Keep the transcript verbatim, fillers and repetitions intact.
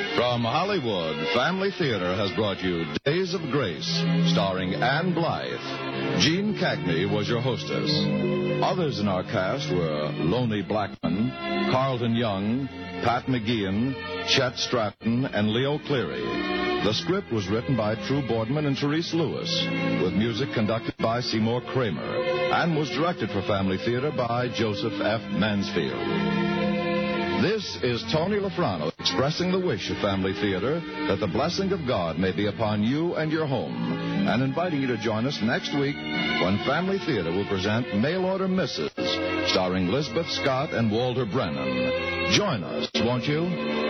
From Hollywood, Family Theater has brought you Days of Grace, starring Ann Blythe. Gene Cagney was your hostess. Others in our cast were Lonnie Blackman, Carlton Young, Pat McGeehan, Chet Stratton, and Leo Cleary. The script was written by True Boardman and Therese Lewis, with music conducted by Seymour Kramer, and was directed for Family Theater by Joseph F. Mansfield. This is Tony LaFrano expressing the wish of Family Theater that the blessing of God may be upon you and your home, and inviting you to join us next week when Family Theater will present Mail Order Missus, starring Lisbeth Scott and Walter Brennan. Join us, won't you?